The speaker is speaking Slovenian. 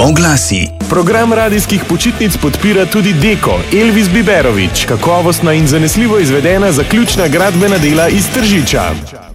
Oglasi. Program radijskih počitnic podpira tudi Deko, Elvis Biberović, kakovostna in zanesljivo izvedena zaključna gradbena dela iz Tržiča.